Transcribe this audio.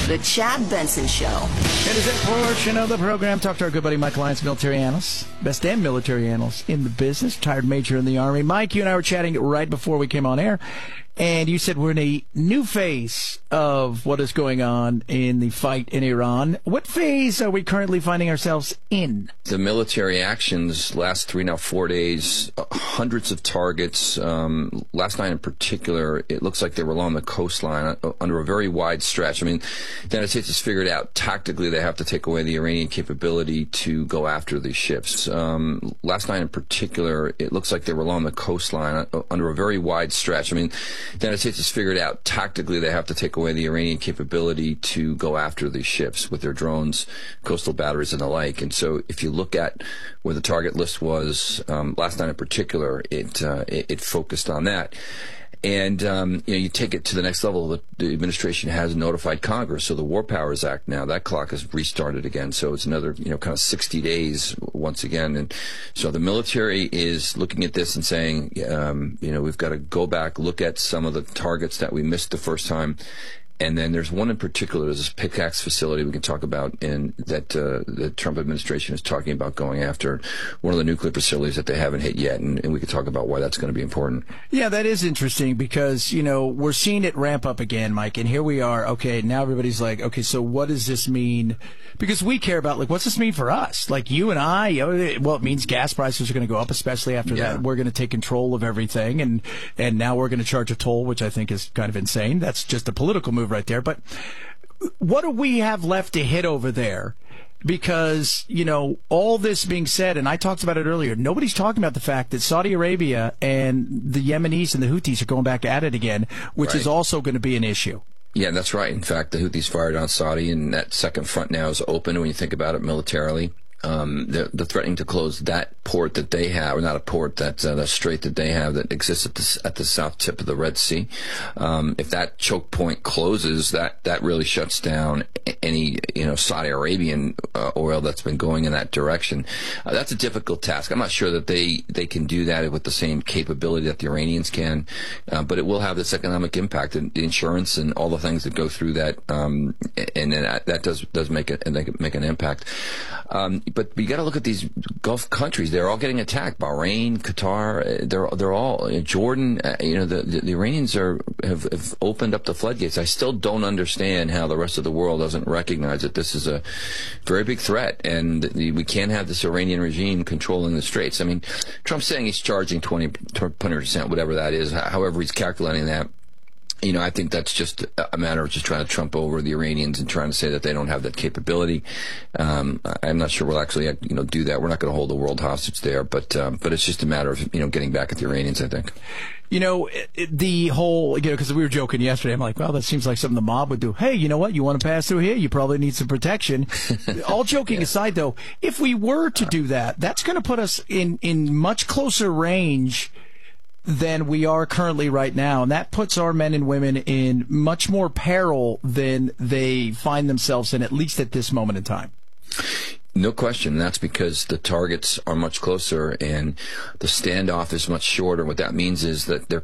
The Chad Benson Show. It is that portion of the program. Talk to our good buddy Mike Lyons, military analyst, best damn military analyst in the business, retired major in the Army. Mike, you and I were chatting right before we came on air, and you said we're in a new phase of what is going on in the fight in Iran. What phase are we currently finding ourselves in? The military actions last 4 days, hundreds of targets. Last night in particular, it looks like they were along the coastline under a very wide stretch. I mean, the United States has figured out tactically they have to take away the Iranian capability to go after these ships. Last night in particular, it looks like they were along the coastline under a very wide stretch. I mean, the United States has figured out tactically they have to take away the Iranian capability to go after these ships with their drones, coastal batteries, and the like. And so if you look at where the target list was last night in particular, it focused on that. And you take it to the next level. The administration has notified Congress, so the War Powers Act now, that clock has restarted again. So it's another kind of 60 days once again. And so the military is looking at this and saying, we've got to go back, look at some of the targets that we missed the first time. And then there's one in particular, there's this Pickaxe facility we can talk about, and that the Trump administration is talking about going after one of the nuclear facilities that they haven't hit yet, and we could talk about why that's going to be important. Yeah, that is interesting because, we're seeing it ramp up again, Mike, and here we are. Okay, now everybody's like, okay, so what does this mean? Because we care about, what's this mean for us? Like you and I, well, it means gas prices are going to go up, especially after that. We're going to take control of everything, and now we're going to charge a toll, which I think is kind of insane. That's just a political move right there. But what do we have left to hit over there? Because, all this being said, and I talked about it earlier, nobody's talking about the fact that Saudi Arabia and the Yemenis and the Houthis are going back at it again, which is also going to be an issue. Yeah, that's right. In fact, the Houthis fired on Saudi, and that second front now is open when you think about it militarily. They're threatening to close that port that they have, or not a port, that strait that they have that exists at the south tip of the Red Sea. If that choke point closes, that really shuts down any Saudi Arabian oil that's been going in that direction. That's a difficult task. I'm not sure that they can do that with the same capability that the Iranians can, but it will have this economic impact and the insurance and all the things that go through that, and that does make an impact. But you got to look at these Gulf countries. They're all getting attacked. Bahrain, Qatar, they're all Jordan. The Iranians have opened up the floodgates. I still don't understand how the rest of the world doesn't recognize that this is a very big threat, and we can't have this Iranian regime controlling the straits. I mean, Trump's saying he's charging 20%, whatever that is, however he's calculating that. I think that's just a matter of just trying to trump over the Iranians and trying to say that they don't have that capability. I'm not sure we'll actually, do that. We're not going to hold the world hostage there, but it's just a matter of, getting back at the Iranians, I think. The whole, because we were joking yesterday, I'm like, well, that seems like something the mob would do. Hey, you know what? You want to pass through here? You probably need some protection. All joking aside, though, if we were to do that, that's going to put us in much closer range than we are currently right now. And that puts our men and women in much more peril than they find themselves in, at least at this moment in time. No question. That's because the targets are much closer and the standoff is much shorter. What that means is that they're